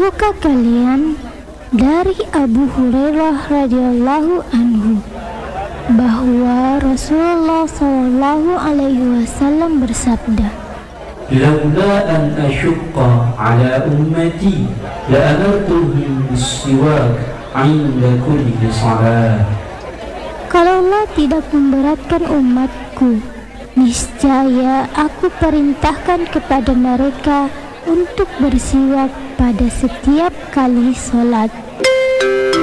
Tahukah kalian dari Abu Hurairah radhiyallahu anhu bahwa Rasulullah sallallahu alaihi wasallam bersabda, "Laula an asyqa ala ummati la amartuhum bis-siwak 'inda kulli shalah." kalaulah tidak memberatkan umatku, niscaya aku perintahkan kepada mereka untuk bersiwak pada setiap kali sholat.